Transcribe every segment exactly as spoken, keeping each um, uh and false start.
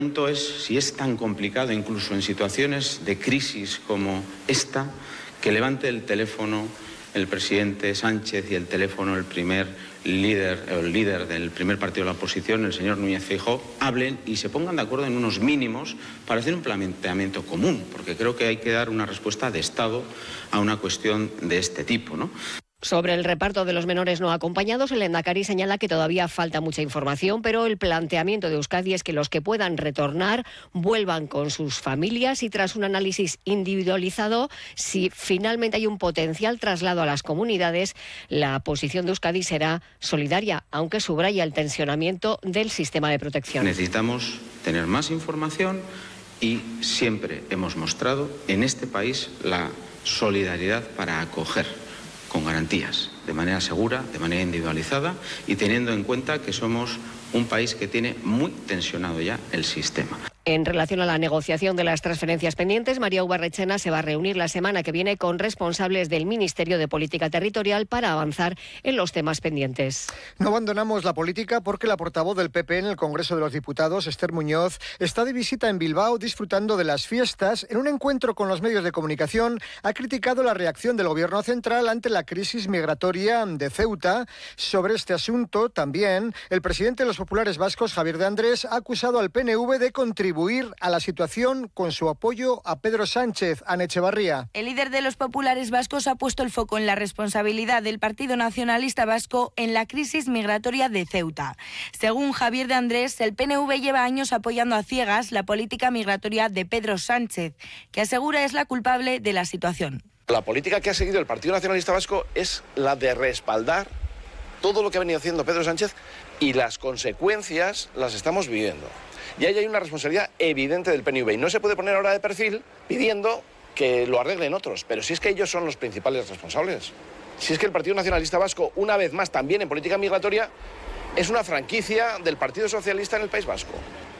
El punto es si es tan complicado, incluso en situaciones de crisis como esta, que levante el teléfono el presidente Sánchez y el teléfono el primer líder, el líder del primer partido de la oposición, el señor Núñez Feijóo, hablen y se pongan de acuerdo en unos mínimos para hacer un planteamiento común, porque creo que hay que dar una respuesta de Estado a una cuestión de este tipo, ¿no? Sobre el reparto de los menores no acompañados, el Endacari señala que todavía falta mucha información, pero el planteamiento de Euskadi es que los que puedan retornar vuelvan con sus familias y tras un análisis individualizado, si finalmente hay un potencial traslado a las comunidades, la posición de Euskadi será solidaria, aunque subraya el tensionamiento del sistema de protección. Necesitamos tener más información y siempre hemos mostrado en este país la solidaridad para acoger con garantías, de manera segura, de manera individualizada y teniendo en cuenta que somos un país que tiene muy tensionado ya el sistema. En relación a la negociación de las transferencias pendientes, María Ubarrechena se va a reunir la semana que viene con responsables del Ministerio de Política Territorial para avanzar en los temas pendientes. No abandonamos la política porque la portavoz del P P en el Congreso de los Diputados, Esther Muñoz, está de visita en Bilbao disfrutando de las fiestas. En un encuentro con los medios de comunicación ha criticado la reacción del Gobierno central ante la crisis migratoria de Ceuta. Sobre este asunto también el presidente de los populares vascos, Javier de Andrés, ha acusado al P N V de contribuir a la situación con su apoyo a Pedro Sánchez. Ana Echevarría. El líder de los populares vascos ha puesto el foco en la responsabilidad del Partido Nacionalista Vasco en la crisis migratoria de Ceuta. Según Javier de Andrés, el P N V lleva años apoyando a ciegas la política migratoria de Pedro Sánchez, que asegura es la culpable de la situación. La política que ha seguido el Partido Nacionalista Vasco es la de respaldar todo lo que ha venido haciendo Pedro Sánchez y las consecuencias las estamos viviendo. Y ahí hay una responsabilidad evidente del P N V y no se puede poner ahora de perfil pidiendo que lo arreglen otros, pero si es que ellos son los principales responsables. Si es que el Partido Nacionalista Vasco, una vez más también en política migratoria, es una franquicia del Partido Socialista en el País Vasco.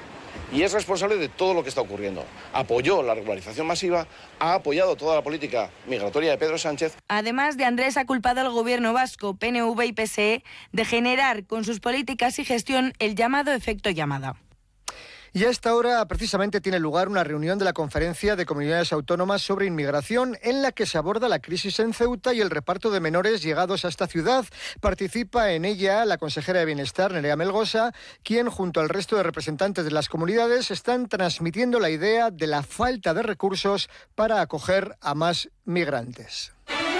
Y es responsable de todo lo que está ocurriendo. Apoyó la regularización masiva, ha apoyado toda la política migratoria de Pedro Sánchez. Además de Andrés, ha culpado al gobierno vasco, P N V y P S E de generar con sus políticas y gestión el llamado efecto llamada. Y a esta hora precisamente tiene lugar una reunión de la Conferencia de Comunidades Autónomas sobre Inmigración en la que se aborda la crisis en Ceuta y el reparto de menores llegados a esta ciudad. Participa en ella la consejera de Bienestar, Nerea Melgosa, quien junto al resto de representantes de las comunidades están transmitiendo la idea de la falta de recursos para acoger a más migrantes.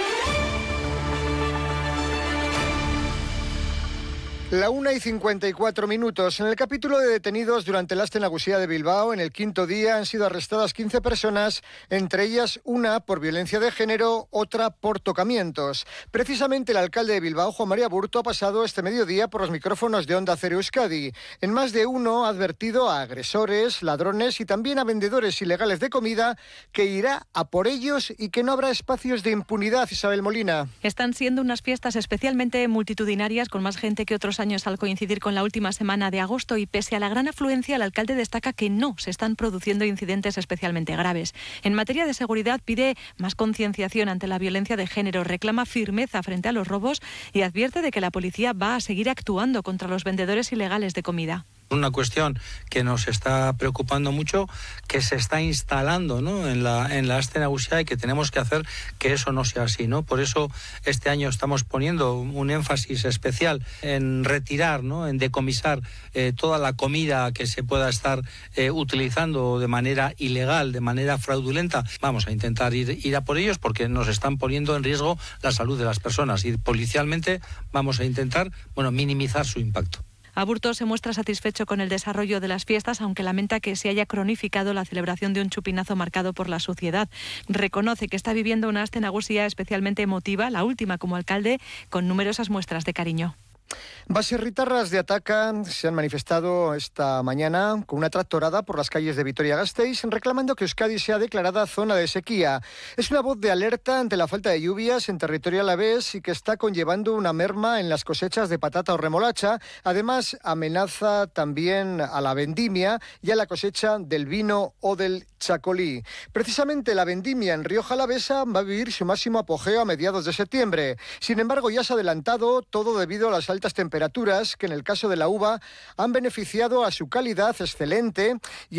La una y cincuenta y cuatro minutos. En el capítulo de detenidos durante el Aste Nagusía de Bilbao, en el quinto día han sido arrestadas quince personas, entre ellas una por violencia de género, otra por tocamientos. Precisamente el alcalde de Bilbao, Juan María Burto, ha pasado este mediodía por los micrófonos de Onda Cero Euskadi. En más de uno ha advertido a agresores, ladrones y también a vendedores ilegales de comida que irá a por ellos y que no habrá espacios de impunidad. Isabel Molina. Están siendo unas fiestas especialmente multitudinarias, con más gente que otros años al coincidir con la última semana de agosto, y pese a la gran afluencia, el alcalde destaca que no se están produciendo incidentes especialmente graves. En materia de seguridad pide más concienciación ante la violencia de género, reclama firmeza frente a los robos y advierte de que la policía va a seguir actuando contra los vendedores ilegales de comida. Una cuestión que nos está preocupando mucho, que se está instalando, ¿no?, en la en la Aste Nagusía, y que tenemos que hacer que eso no sea así, ¿no? Por eso este año estamos poniendo un énfasis especial en retirar, ¿no?, en decomisar eh, toda la comida que se pueda estar eh, utilizando de manera ilegal, de manera fraudulenta. Vamos a intentar ir, ir a por ellos porque nos están poniendo en riesgo la salud de las personas y policialmente vamos a intentar, bueno, minimizar su impacto. Aburto se muestra satisfecho con el desarrollo de las fiestas, aunque lamenta que se haya cronificado la celebración de un chupinazo marcado por la suciedad. Reconoce que está viviendo una Aste Nagusía especialmente emotiva, la última como alcalde, con numerosas muestras de cariño. Baserritarras de Ataca se han manifestado esta mañana con una tractorada por las calles de Vitoria-Gasteiz reclamando que Euskadi sea declarada zona de sequía. Es una voz de alerta ante la falta de lluvias en territorio alavés y que está conllevando una merma en las cosechas de patata o remolacha. Además, amenaza también a la vendimia y a la cosecha del vino o del chacolí. Precisamente la vendimia en Rioja Alavesa va a vivir su máximo apogeo a mediados de septiembre. Sin embargo, ya se ha adelantado, todo debido a las altas temperaturas que en el caso de la uva han beneficiado a su calidad excelente y